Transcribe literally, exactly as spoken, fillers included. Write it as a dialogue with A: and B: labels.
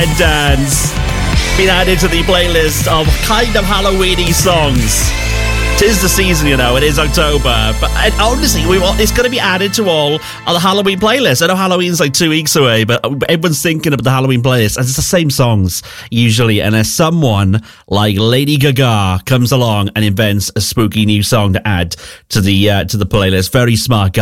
A: and Dance been added to the playlist of kind of Halloweeny songs. Tis the season, you know, it is October, but and honestly, we want, it's going to be added to all of the Halloween playlist. I know Halloween's like two weeks away, but everyone's thinking about the Halloween playlist, and it's the same songs, usually, unless someone like Lady Gaga comes along and invents a spooky new song to add to the uh, to the playlist. Very smart guy.